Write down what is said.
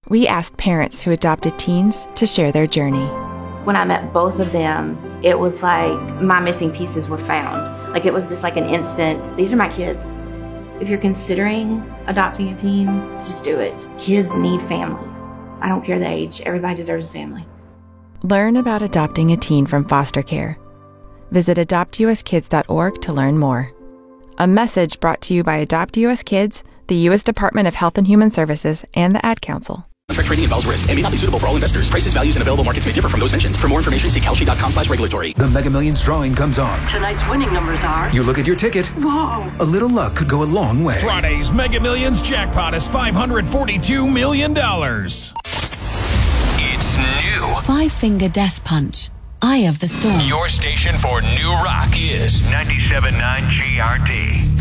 We asked parents who adopted teens to share their journey. When I met both of them, it was like my missing pieces were found. Like it was just like an instant, these are my kids. If you're considering adopting a teen, just do it. Kids need families. I don't care the age. Everybody deserves a family. Learn about adopting a teen from foster care. Visit adoptuskids.org to learn more. A message brought to you by Adopt US Kids, the U.S. Department of Health and Human Services, and the Ad Council. Contract trading involves risk and may not be suitable for all investors. Prices, values, and available markets may differ from those mentioned. For more information, see kalshi.com/regulatory. The Mega Millions drawing comes on. Tonight's winning numbers are... You look at your ticket. Whoa! A little luck could go a long way. Friday's Mega Millions jackpot is $542 million. It's new. Five Finger Death Punch. Eye of the Storm. Your station for new rock is 97.9 GRT.